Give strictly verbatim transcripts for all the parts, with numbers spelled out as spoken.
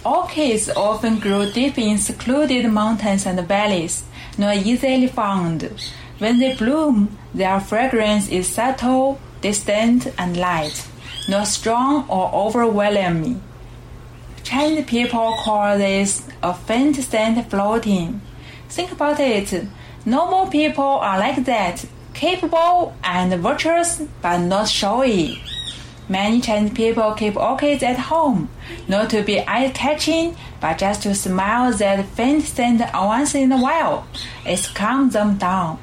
Orchids often grow deep in secluded mountains and valleys, not easily found. When they bloom, their fragrance is subtle, distant, and light, not strong or overwhelming. Chinese people call this a faint scent floating. Think about it. Noble people are like that, capable and virtuous, but not showy. Many Chinese people keep orchids at home, not to be eye-catching, but just to smell that faint scent once in a while. It calms them down.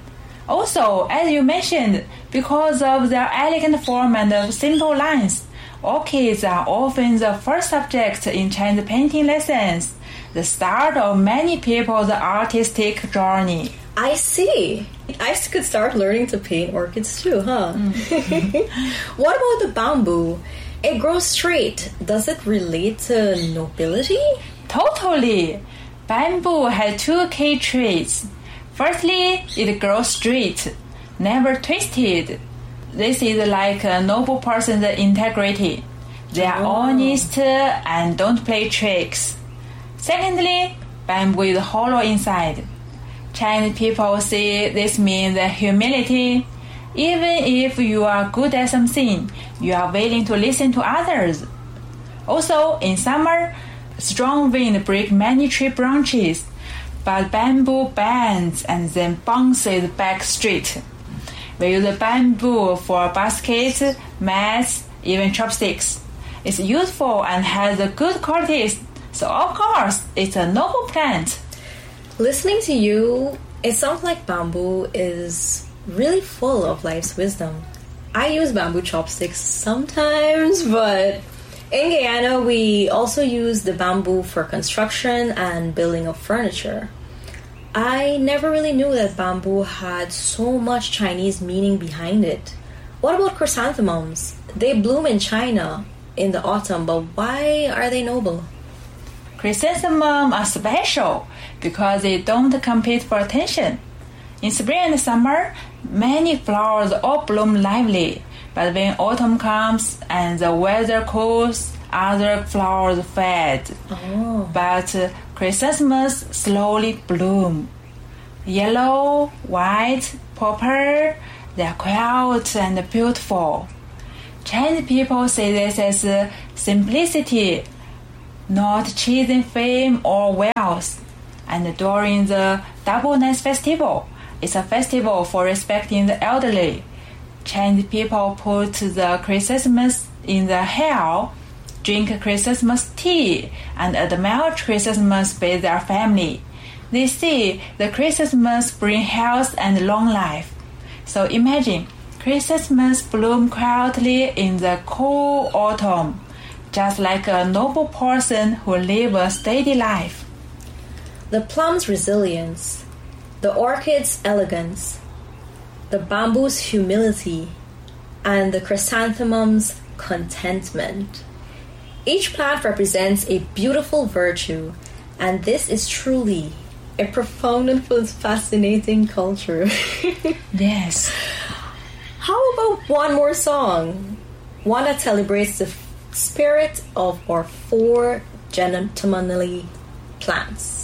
Also, as you mentioned, because of their elegant form and simple lines, orchids are often the first subject in Chinese painting lessons, the start of many people's artistic journey. I see. I could start learning to paint orchids too, huh? Mm. What about the bamboo? It grows straight. Does it relate to nobility? Totally. Bamboo has two key traits. Firstly, it grows straight, never twisted. This is like a noble person's integrity. They are oh. honest and don't play tricks. Secondly, bamboo is hollow inside. Chinese people say this means humility. Even if you are good at something, you are willing to listen to others. Also, in summer, strong wind breaks many tree branches, but bamboo bends and then bounces back straight. We use bamboo for baskets, mats, even chopsticks. It's useful and has good qualities, so of course, it's a noble plant. Listening to you, it sounds like bamboo is really full of life's wisdom. I use bamboo chopsticks sometimes, but in Guyana, we also use the bamboo for construction and building of furniture. I never really knew that bamboo had so much Chinese meaning behind it. What about chrysanthemums? They bloom in China in the autumn, but why are they noble? Chrysanthemums are special because they don't compete for attention. In spring and summer, many flowers all bloom lively, but when autumn comes and the weather cools, other flowers fade. Oh. But uh, chrysanthemums slowly bloom. Yellow, white, purple, they are quiet and beautiful. Chinese people say this as uh, simplicity, not chasing fame or wealth. And during the Double Night Festival, it's a festival for respecting the elderly. Chinese people put the chrysanthemums in the hair, drink Christmas tea, and admire chrysanthemums with their family. They say the chrysanthemums bring health and long life. So imagine, chrysanthemums bloom quietly in the cool autumn, just like a noble person who lives a steady life. The plum's resilience, the orchid's elegance, the bamboo's humility, and the chrysanthemum's contentment. Each plant represents a beautiful virtue, and this is truly a profound and fascinating culture. Yes. How about one more song? One that celebrates the spirit of our four gentlemanly plants.